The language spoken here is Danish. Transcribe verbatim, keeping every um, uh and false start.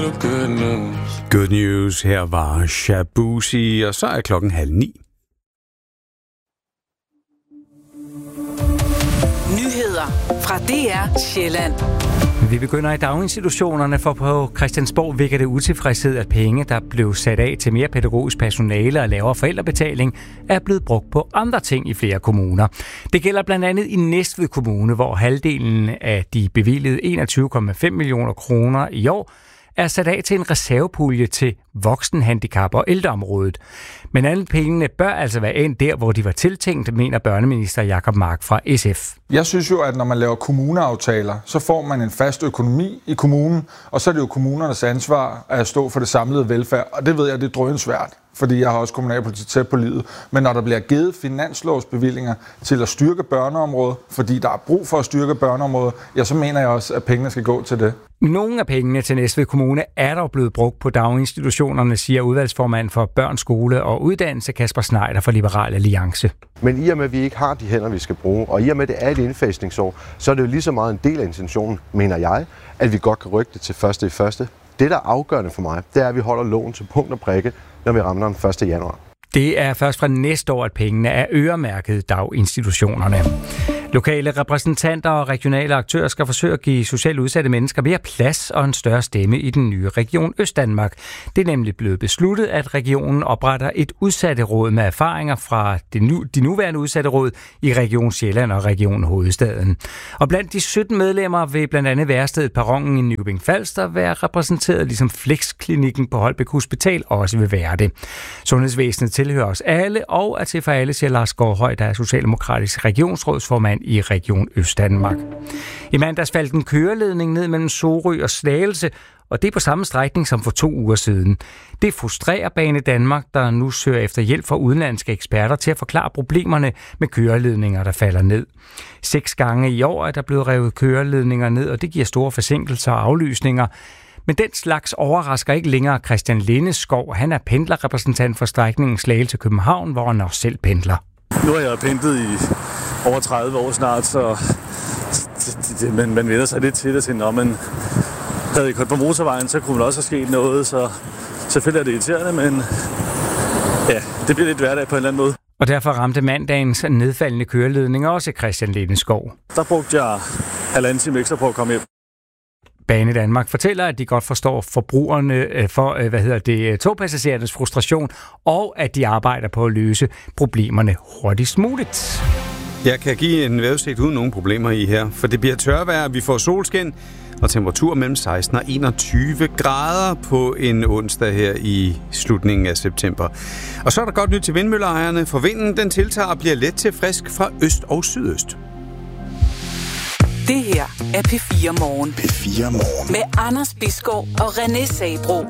Good news. Good news. Her var Shabuzi, og så er klokken halv ni. Nyheder fra D R Sjælland. Vi begynder i daginstitutionerne, for på Christiansborg vækker det utilfredshed, at penge, der blev sat af til mere pædagogisk personale og lavere forældrebetaling, er blevet brugt på andre ting i flere kommuner. Det gælder blandt andet i Næstved Kommune, hvor halvdelen af de bevilgede enogtyve komma fem millioner kroner i år er sat af til en reservepulje til voksenhandicap og ældreområdet. Men alle pengene bør altså være endt der, hvor de var tiltænkt, mener børneminister Jacob Mark fra S F. Jeg synes jo, at når man laver kommuneaftaler, så får man en fast økonomi i kommunen, og så er det jo kommunernes ansvar at stå for det samlede velfærd, og det ved jeg, det er drønsvært, fordi jeg har også kommunalpolitik tæt på livet. Men når der bliver givet finanslovsbevillinger til at styrke børneområdet, fordi der er brug for at styrke børneområdet, ja, så mener jeg også, at pengene skal gå til det. Nogle af pengene til Næstved Kommune er dog blevet brugt på daginstitutionerne, siger udvalgsformand for Børn, Skole og Uddannelse Kasper Schneider fra Liberal Alliance. Men i og med, at vi ikke har de hænder, vi skal bruge, og i og med, at det er et indfasningsår, så er det jo lige så meget en del af intentionen, mener jeg, at vi godt kan rykke det til første i første. Det, der er afgørende for mig, det er, at vi holder loven til punkt og prikke, når vi rammer den første januar. Det er først fra næste år, at pengene er øremærket daginstitutionerne. Lokale repræsentanter og regionale aktører skal forsøge at give socialt udsatte mennesker mere plads og en større stemme i den nye Region Østdanmark. Det er nemlig blevet besluttet, at regionen opretter et udsatteråd med erfaringer fra det nu, de nuværende udsatteråd i Region Sjælland og Region Hovedstaden. Og blandt de sytten medlemmer vil blandt andet værestedet Perronen i Nykøbing Falster være repræsenteret, ligesom Flexklinikken på Holbæk Hospital også vil være det. Sundhedsvæsenet tilhører os alle, og er til for alle, siger Lars Gårdhøj, der er socialdemokratisk regionsrådsformand i Region Østdanmark. I mandags faldt en køreledning ned mellem Sorø og Slagelse, og det er på samme strækning som for to uger siden. Det frustrerer Banedanmark, der nu søger efter hjælp fra udenlandske eksperter til at forklare problemerne med køreledninger, der falder ned. Seks gange i år er der blevet revet køreledninger ned, og det giver store forsinkelser og aflysninger. Men den slags overrasker ikke længere Christian Lindeskov. Han er pendlerrepræsentant for strækningen Slagelse København, hvor han også selv pendler. Nu har jeg pendlet i over tredive år snart, så man, man vender sig lidt til det, når man havde I kørt på motorvejen, så kunne man også have sket noget, så selvfølgelig er det irriterende, men ja, det bliver lidt hverdag på en eller anden måde. Og derfor ramte mandagens nedfaldende køreledning også Christian Lindeskov. Der brugte jeg halvanden time ekstra på at komme hjem. Banedanmark fortæller, at de godt forstår forbrugerne for, hvad hedder det, togpassagerernes frustration, og at de arbejder på at løse problemerne hurtigst muligt. Jeg kan give en vejrudsigt uden nogen problemer i her, for det bliver tørvejr, vi får solskin og temperatur mellem seksten og enogtyve grader på en onsdag her i slutningen af september. Og så er der godt nyt til vindmølleejerne, for vinden den tiltager og bliver let til frisk fra øst og sydøst. Det her er P fire Morgen. P fire Morgen. Med Anders Bisgaard og René Sabro.